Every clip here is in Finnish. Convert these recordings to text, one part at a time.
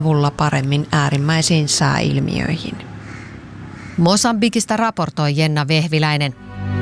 avulla paremmin äärimmäisiin sääilmiöihin. Mosambikista raportoi Jenna Vehviläinen.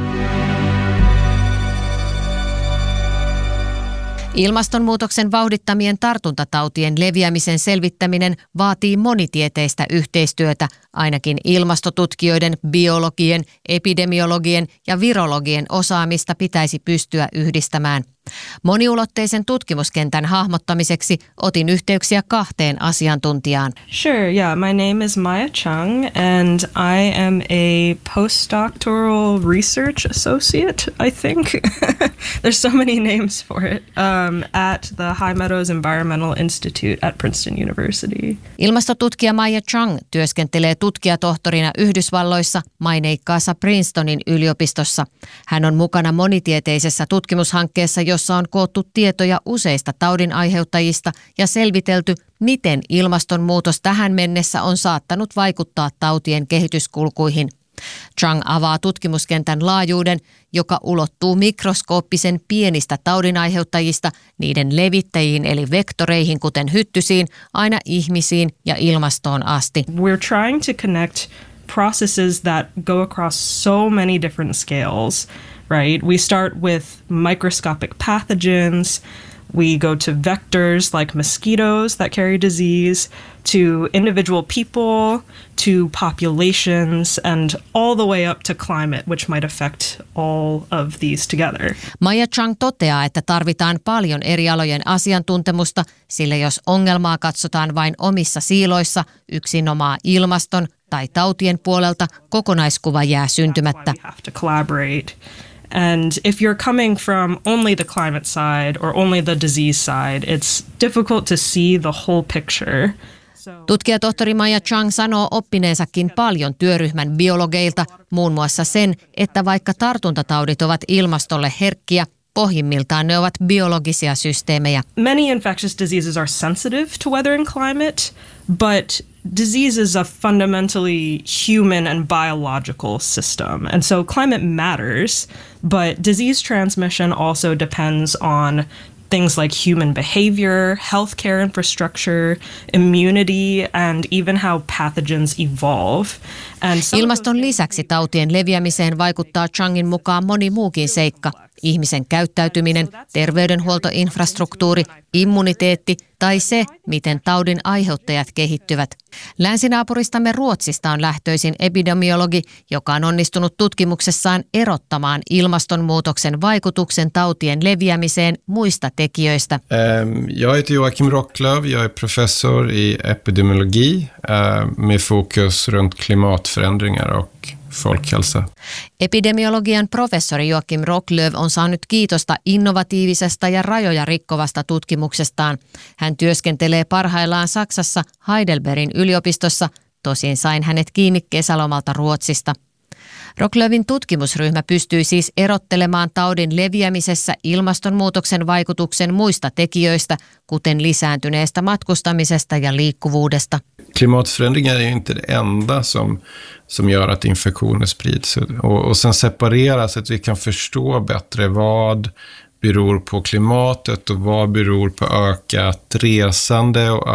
Ilmastonmuutoksen vauhdittamien tartuntatautien leviämisen selvittäminen vaatii monitieteistä yhteistyötä, ainakin ilmastotutkijoiden, biologien, epidemiologien ja virologien osaamista pitäisi pystyä yhdistämään. Moniulotteisen tutkimuskentän hahmottamiseksi otin yhteyksiä 2 asiantuntijaan. Sure, yeah. My name is Maya Chung and I am a postdoctoral research associate, I think. There's so many names for it. At the High Meadows Environmental Institute at Princeton University. Ilmastotutkija Maya Chung työskentelee tutkijatohtorina Yhdysvalloissa maineikkaassa Princetonin yliopistossa. Hän on mukana monitieteisessä tutkimushankkeessa, jossa on koottu tietoja useista taudin aiheuttajista ja selvitelty, miten ilmastonmuutos tähän mennessä on saattanut vaikuttaa tautien kehityskulkuihin. Chung avaa tutkimuskentän laajuuden, joka ulottuu mikroskooppisen pienistä taudinaiheuttajista, niiden levittäjiin eli vektoreihin, kuten hyttysiin, aina ihmisiin ja ilmastoon asti. We're trying to connect processes that go across so many different scales. Right? We start with microscopic pathogens, we go to vectors like mosquitoes that carry disease, to individual people, to populations, and all the way up to climate, which might affect all of these together. Maya Chung toteaa, että tarvitaan paljon eri alojen asiantuntemusta, sillä jos ongelmaa katsotaan vain omissa siiloissa, yksinomaan ilmaston tai tautien puolelta, kokonaiskuva jää syntymättä. And if you're coming from only the climate side or only the disease side, it's difficult to see the whole picture. Tutkijatohtori Maya Chung sanoo oppineensakin paljon työryhmän biologeilta, muun muassa sen, että vaikka tartuntataudit ovat ilmastolle herkkiä, pohjimmiltaan ne ovat biologisia systeemejä. Many infectious diseases are sensitive to weather and climate, but disease is a fundamentally human and biological system. And so climate matters, but disease transmission also depends on things like human behavior, healthcare infrastructure, immunity, and even how pathogens evolve. Ilmaston lisäksi tautien leviämiseen vaikuttaa Chungin mukaan moni muukin seikka. Ihmisen käyttäytyminen, terveydenhuoltoinfrastruktuuri, immuniteetti tai se, miten taudin aiheuttajat kehittyvät. Länsinaapuristamme Ruotsista on lähtöisin epidemiologi, joka on onnistunut tutkimuksessaan erottamaan ilmastonmuutoksen vaikutuksen tautien leviämiseen muista tekijöistä. Jag heter Joakim Rocklöv, jag är professor i epidemiologi med fokus runt klimatförändringar och folkhälsa. Epidemiologian professori Joakim Rocklöv on saanut kiitosta innovatiivisesta ja rajoja rikkovasta tutkimuksestaan. Hän työskentelee parhaillaan Saksassa Heidelbergin yliopistossa, tosin sain hänet kiinni kesälomalta Ruotsista. Rocklövin tutkimusryhmä pystyy siis erottelemaan taudin leviämisessä ilmastonmuutoksen vaikutuksen muista tekijöistä, kuten lisääntyneestä matkustamisesta ja liikkuvuudesta. Klimatförändringar är inte det enda som gör att infektioner sprids. Och sen separeras att vi kan förstå bättre vad beror på klimatet och vad beror på ökat resande och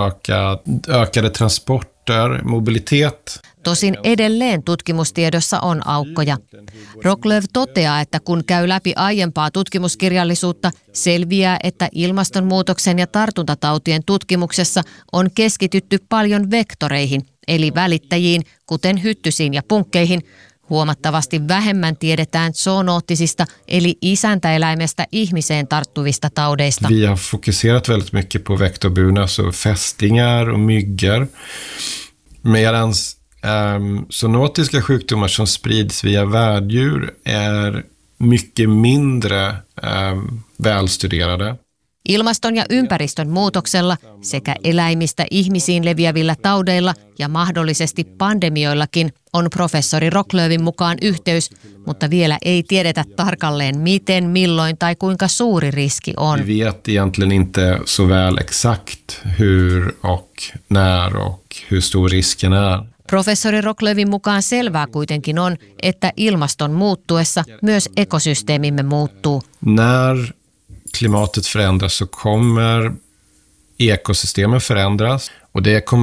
ökade transporter, mobilitet. Tosin edelleen tutkimustiedossa on aukkoja. Rocklöv toteaa, että kun käy läpi aiempaa tutkimuskirjallisuutta, selviää, että ilmastonmuutoksen ja tartuntatautien tutkimuksessa on keskitytty paljon vektoreihin, eli välittäjiin, kuten hyttysiin ja punkkeihin. Huomattavasti vähemmän tiedetään zoonoottisista, eli isäntäeläimestä ihmiseen tarttuvista taudeista. Vi har fokuserat väldigt mycket på vektorburna, så fästingar och myggor. Medans zoonotiska sjukdomar som sprids via värddjur är mycket mindre välstuderade. Ilmaston ja ympäristön muutoksella sekä eläimistä ihmisiin leviävillä taudeilla ja mahdollisesti pandemioillakin on professori Rocklövin mukaan yhteys, mutta vielä ei tiedetä tarkalleen miten, milloin tai kuinka suuri riski on. Vi vet egentligen inte så väl exakt hur och när och hur stor risken är. Professori Rocklövin mukaan selvää kuitenkin on, että ilmaston muuttuessa myös ekosysteemimme muuttuu. När klimatet förändras så kommer ekosystemen förändras Och det kommer